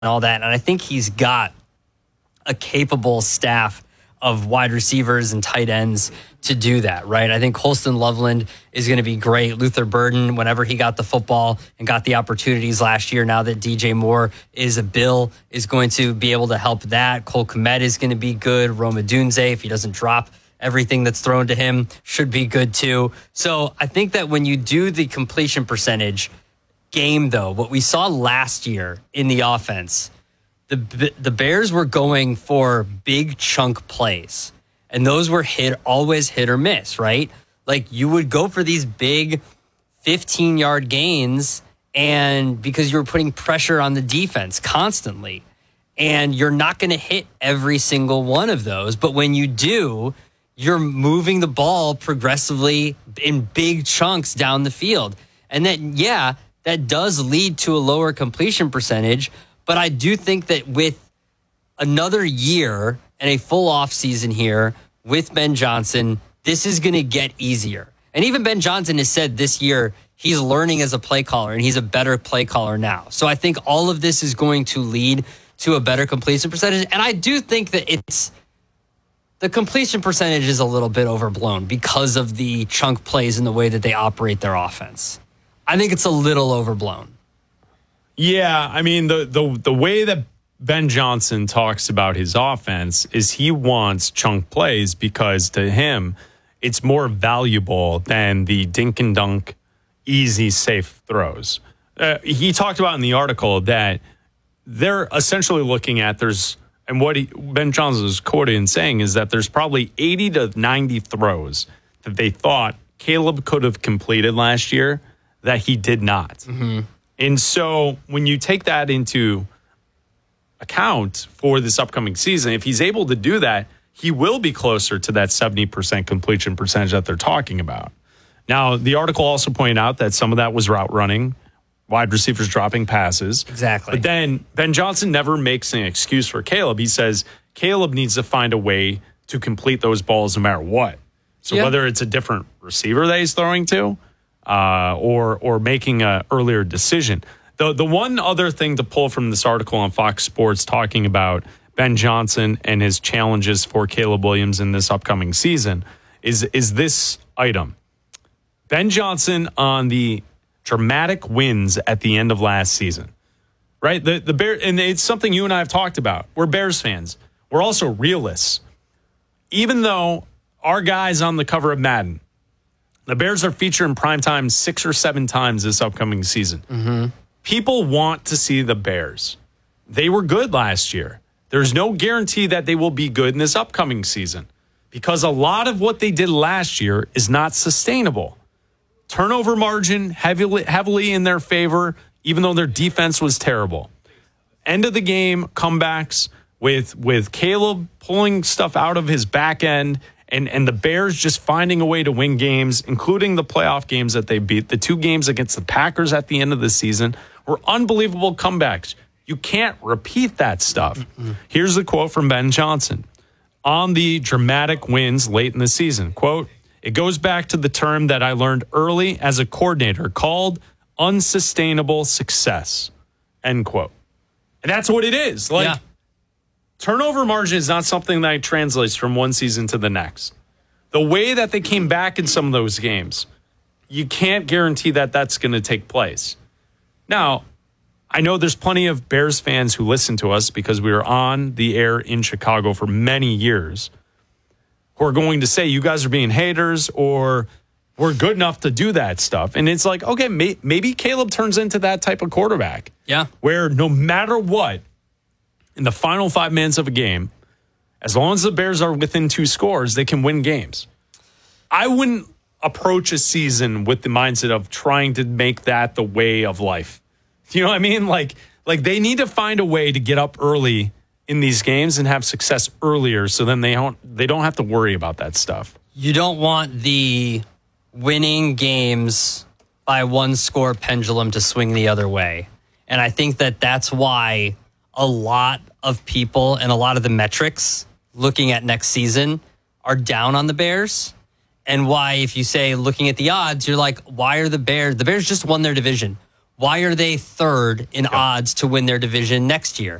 all that. And I think he's got a capable staff of wide receivers and tight ends to do that, right? I think Colston Loveland is going to be great. Luther Burden, whenever he got the football and got the opportunities last year, now that DJ Moore is a Bill, is going to be able to help that. Cole Kmet is going to be good. Roma Dunze, if he doesn't drop everything that's thrown to him, should be good too. So I think that when you do the completion percentage game, though, what we saw last year in the offense, the Bears were going for big chunk plays, and those were always hit or miss, right? Like you would go for these big 15-yard gains, and because you were putting pressure on the defense constantly, and you're not going to hit every single one of those. But when you do, you're moving the ball progressively in big chunks down the field. And that does lead to a lower completion percentage. But I do think that with another year and a full offseason here with Ben Johnson, this is going to get easier. And even Ben Johnson has said this year he's learning as a play caller, and he's a better play caller now. So I think all of this is going to lead to a better completion percentage. And I do think that the completion percentage is a little bit overblown because of the chunk plays and the way that they operate their offense. I think it's a little overblown. Yeah, I mean, the way that Ben Johnson talks about his offense is he wants chunk plays because to him, it's more valuable than the dink and dunk, easy, safe throws. He talked about in the article that they're essentially looking at Ben Johnson is quoted in saying is that there's probably 80 to 90 throws that they thought Caleb could have completed last year that he did not. Mm-hmm. And so when you take that into account for this upcoming season, if he's able to do that, he will be closer to that 70% completion percentage that they're talking about. Now, the article also pointed out that some of that was route running, wide receivers dropping passes. Exactly. But then Ben Johnson never makes an excuse for Caleb. He says Caleb needs to find a way to complete those balls no matter what. So whether it's a different receiver that he's throwing to, or making an earlier decision. The one other thing to pull from this article on Fox Sports talking about Ben Johnson and his challenges for Caleb Williams in this upcoming season is this item. Ben Johnson on the dramatic wins at the end of last season. Right? The Bear, and it's something you and I have talked about. We're Bears fans. We're also realists. Even though our guy's on the cover of Madden, the Bears are featured in primetime 6 or 7 times this upcoming season. Mm-hmm. People want to see the Bears. They were good last year. There's no guarantee that they will be good in this upcoming season because a lot of what they did last year is not sustainable. Turnover margin heavily in their favor, even though their defense was terrible. End of the game comebacks with Caleb pulling stuff out of his back end and the Bears just finding a way to win games, including the playoff games that they beat. The 2 games against the Packers at the end of the season were unbelievable comebacks. You can't repeat that stuff. Mm-hmm. Here's the quote from Ben Johnson on the dramatic wins late in the season. Quote, "It goes back to the term that I learned early as a coordinator called unsustainable success." End quote. And that's what it is. Turnover margin is not something that translates from one season to the next. The way that they came back in some of those games, you can't guarantee that that's going to take place. Now, I know there's plenty of Bears fans who listen to us because we were on the air in Chicago for many years who are going to say you guys are being haters or we're good enough to do that stuff. And it's like, okay, maybe Caleb turns into that type of quarterback. Yeah. Where no matter what, in the final 5 minutes of a game, as long as the Bears are within 2 scores, they can win games. I wouldn't approach a season with the mindset of trying to make that the way of life. You know what I mean? Like they need to find a way to get up early in these games and have success earlier so then they don't have to worry about that stuff. You don't want the winning games by 1 score pendulum to swing the other way. And I think that that's why a lot of people and a lot of the metrics looking at next season are down on the Bears. And why, if you say looking at the odds, you're like, why are the Bears just won their division. Why are they third in odds to win their division next year?